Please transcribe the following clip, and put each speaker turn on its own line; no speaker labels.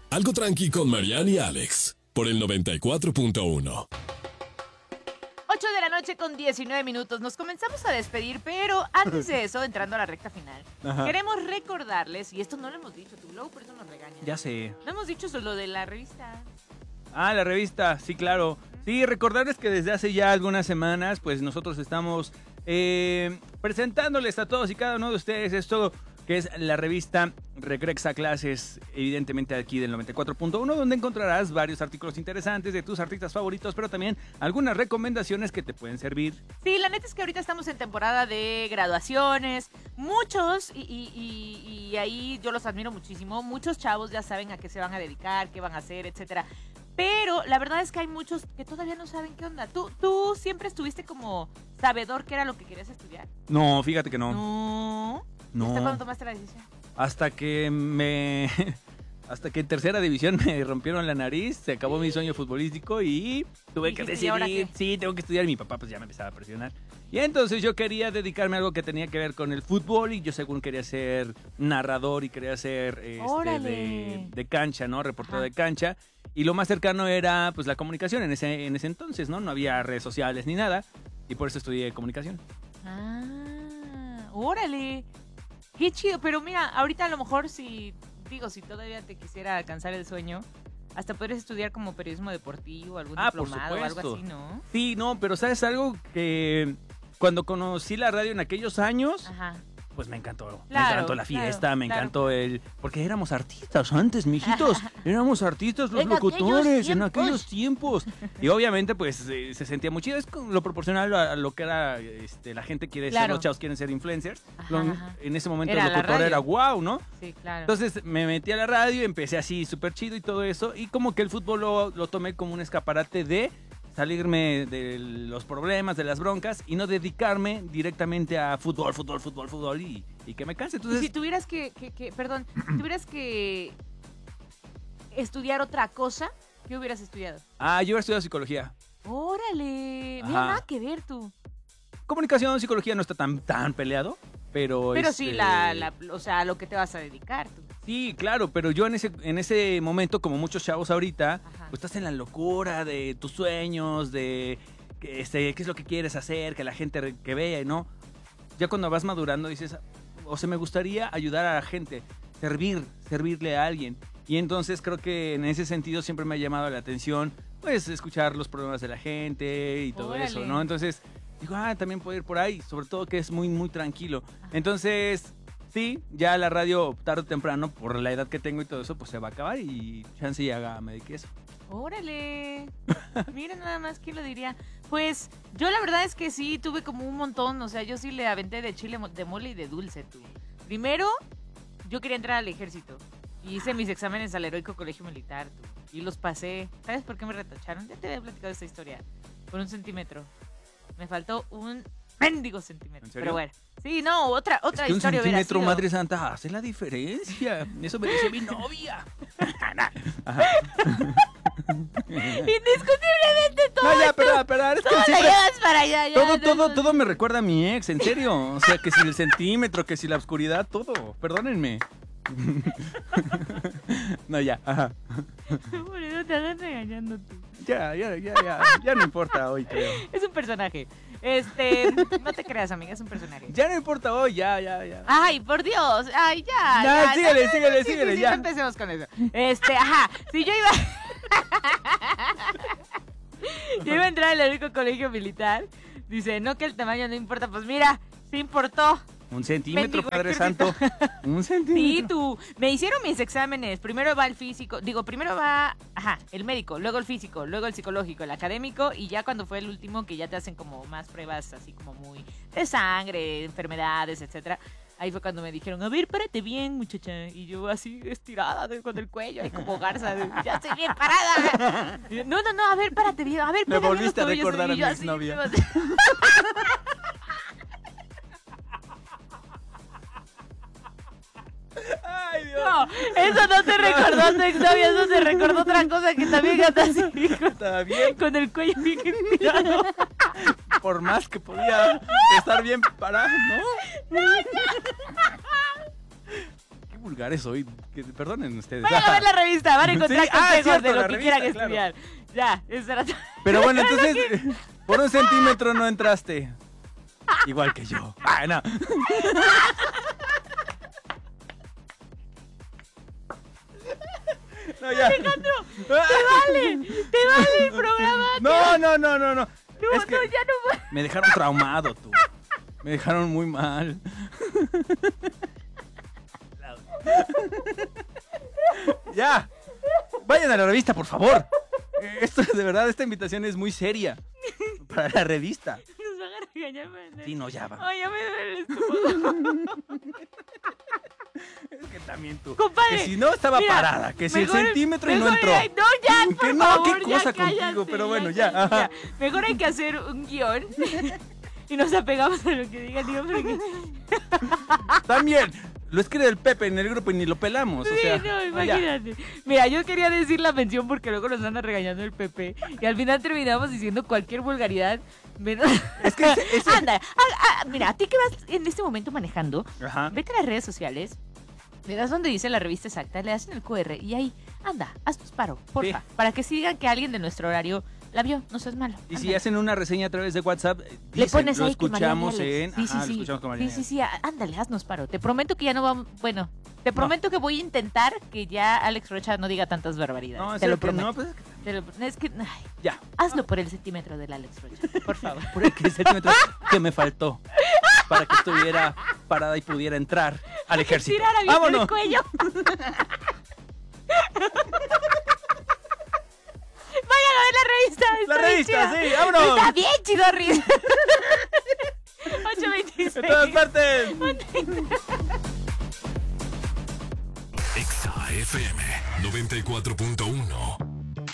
Algo tranqui con Mariana y Alex, por el 94.1.
8 de la noche con 19 minutos. Nos comenzamos a despedir, pero antes de eso, entrando a la recta final, queremos recordarles, y esto no lo hemos dicho, tú luego por eso nos regañan.
Ya sé.
No hemos dicho lo de la revista.
Ah, la revista, sí, claro. Sí, recordarles que desde hace ya algunas semanas, pues nosotros estamos presentándoles a todos y cada uno de ustedes esto que es la revista Regresa a Clases, evidentemente aquí del 94.1, donde encontrarás varios artículos interesantes de tus artistas favoritos, pero también algunas recomendaciones que te pueden servir.
Sí, la neta es que ahorita estamos en temporada de graduaciones, muchos, y ahí yo los admiro muchísimo, muchos chavos ya saben a qué se van a dedicar, qué van a hacer, etcétera. Pero la verdad es que hay muchos que todavía no saben qué onda. ¿Tú siempre estuviste como sabedor qué era lo que querías estudiar?
No, fíjate que no.
No. ¿Hasta cuándo tomaste la decisión?
Hasta que en tercera división me rompieron la nariz, se acabó mi sueño futbolístico y tuve que decidir. Sí, tengo que estudiar y mi papá pues ya me empezaba a presionar. Y entonces yo quería dedicarme a algo que tenía que ver con el fútbol y yo según quería ser narrador y quería ser de cancha, ¿no? Reportero de cancha. Y lo más cercano era pues la comunicación en ese entonces, ¿no? No había redes sociales ni nada y por eso estudié comunicación.
Ah, órale. Qué chido, pero mira, ahorita a lo mejor si todavía te quisiera alcanzar el sueño, hasta podrías estudiar como periodismo deportivo, algún diplomado o algo así, ¿no?
Sí, no, pero ¿sabes algo? Que cuando conocí la radio en aquellos años, pues me encantó. Me encantó la fiesta, me encantó porque éramos artistas antes, mijitos. Éramos artistas los locutores en aquellos tiempos. Y obviamente, pues, se sentía muy chido. Es lo proporcional a lo que era la gente quiere ser, los chavos quieren ser influencers. En ese momento el locutor era wow, ¿no?
Sí, claro.
Entonces me metí a la radio, empecé así súper chido y todo eso. Y como que el fútbol lo tomé como un escaparate de salirme de los problemas, de las broncas y no dedicarme directamente a fútbol y que me canse. Entonces,
y si tuvieras tuvieras que estudiar otra cosa, ¿qué hubieras estudiado?
yo hubiera estudiado psicología.
¡Órale! Mira, nada que ver tú.
Comunicación, psicología no está tan peleado, pero
sí, o sea, a lo que te vas a dedicar tú.
Sí, claro, pero yo en ese momento, como muchos chavos ahorita, pues estás en la locura de tus sueños, de qué es lo que quieres hacer, que la gente que vea, ¿no? Ya cuando vas madurando dices, o sea, me gustaría ayudar a la gente, servirle a alguien. Y entonces creo que en ese sentido siempre me ha llamado la atención, pues, escuchar los problemas de la gente y todo eso, ¿no? Entonces digo, también puedo ir por ahí, sobre todo que es muy, muy tranquilo. Entonces, sí, ya la radio tarde o temprano, por la edad que tengo y todo eso, pues se va a acabar y chance ya me dedique a eso.
¡Órale! Mira nada más, ¿quién lo diría? Pues yo la verdad es que sí tuve como un montón, o sea, yo sí le aventé de chile, de mole y de dulce, tú. Primero, yo quería entrar al ejército y hice mis exámenes al Heroico Colegio Militar, tú, y los pasé. ¿Sabes por qué me retacharon? Ya te había platicado esta historia. Por 1 centímetro. Me faltó un mendigo centímetro. Pero bueno. Sí, no, otra
es que
historia.
Un centímetro, Madre Santa, hace la diferencia. Eso me dice mi novia.
Indiscutiblemente todo.
No, ya, pero es que siempre
llevas para allá.
Todo me recuerda a mi ex, en serio. O sea, que si el centímetro, que si la oscuridad, todo. Perdónenme. No, ya,
Por eso te andas regañando tú.
Ya no importa hoy, creo.
Es un personaje. No te creas, amiga, es un personaje.
Ya no importa hoy, ya.
Ay, por Dios. Ay, ya.
Ya, síguele,
Sí,
ya.
No empecemos con eso. Si yo iba a entrar al único colegio militar, dice, no que el tamaño no importa, pues mira, sí importó.
1 centímetro,
Mendigo
Padre
ejército.
Santo. 1 centímetro.
Sí, tú. Me hicieron mis exámenes. Primero va el físico. Primero va, el médico, luego el físico, luego el psicológico, el académico. Y ya cuando fue el último, que ya te hacen como más pruebas así como muy de sangre, enfermedades, etcétera. Ahí fue cuando me dijeron, a ver, párate bien, muchacha. Y yo así estirada con el cuello, ahí como garza. Ya estoy bien parada. No, a ver, párate bien. A ver,
me volviste a recordar a mi exnovia.
Ay, Dios. No, eso no te recordó a tu exnovia, eso te recordó otra cosa que también andas así.
Estaba bien.
Con el cuello bien estirado.
Por más que podía estar bien parado, ¿no? vulgares hoy. Perdonen ustedes.
Vayan a ver la revista, van a encontrar
Sí,
consejos
cierto,
de lo
la
que
revista,
quieran
claro.
estudiar. Ya, eso era todo.
Pero bueno, entonces, por 1 centímetro no entraste. Igual que yo. Ah, no. No, ya.
Alejandro, te vale el programa.
No.
No,
Es que
no, ya no voy.
me dejaron traumado, tú. Me dejaron muy mal. Ya. Vayan a la revista, por favor. Esto, de verdad, esta invitación es muy seria. Para la revista.
Nos van a regañar.
Sí, no, ya va.
Ay, ya me duele el estómago.
Es que también tú.
Compadre,
que si no estaba
mira,
parada, que si el
mejor-
centímetro y no
mejor
entró.
hay- no, ya, por
Que no,
favor,
qué
ya
cosa contigo,
cállate,
pero bueno, ya.
cállate,
Ajá.
Mejor hay que hacer un guión y nos apegamos a lo que digan. Digo, porque...
También, lo escribe el Pepe en el grupo y ni lo pelamos.
Sí,
o sea,
no,
ya.
imagínate. Mira, yo quería decir la mención porque luego nos anda regañando el Pepe y al final terminamos diciendo cualquier vulgaridad. Menos...
Es que ese-
Anda, mira, a ti que vas en este momento manejando,
Ajá.
vete a las redes sociales, le das donde dice la revista exacta, le das en el QR y ahí, anda, haznos paro, porfa,
Sí.
para que sigan que alguien de nuestro horario la vio, no seas malo.
Y si
ándale.
hacen una reseña a través de WhatsApp,
Le
dicen,
pones
lo
ahí que Mariana
escuchamos
Alex.
en...
Sí,
Ajá,
sí,
lo escuchamos con
sí,
Mariana.
sí, sí, ándale, haznos paro. Te prometo que ya no vamos, bueno, te prometo que voy a intentar que ya Alex Rocha no diga tantas barbaridades.
No,
te lo
es que
prometo.
no, pues es que...
Es que, ay,
Ya,
hazlo por el centímetro del Alex Rocha, por favor.
por el centímetro que me faltó para que estuviera parada y pudiera entrar al ejército.
Tirar a el
¡Vámonos!
cuello. Vayan a ver la revista.
La
está bien
revista,
chida.
sí, vámonos.
Está bien chido, Riz. 8:26.
¡En todas partes!
Exa FM 94.1.